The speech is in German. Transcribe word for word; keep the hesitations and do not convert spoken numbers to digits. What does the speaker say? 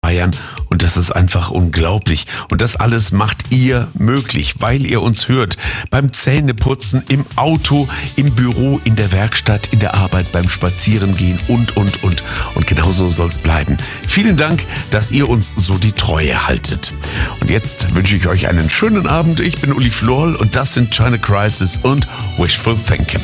feiern. Und das ist einfach unglaublich. Und das alles macht ihr möglich, weil ihr uns hört. Beim Zähneputzen, im Auto, im Büro, in der Werkstatt, in der Arbeit, beim Spazierengehen und, und, und. Und genauso soll es bleiben. Vielen Dank, dass ihr uns so die Treue haltet. Und jetzt wünsche ich euch einen schönen Abend. Ich bin Uli Florl und das sind China Crisis und Wishful Thinking.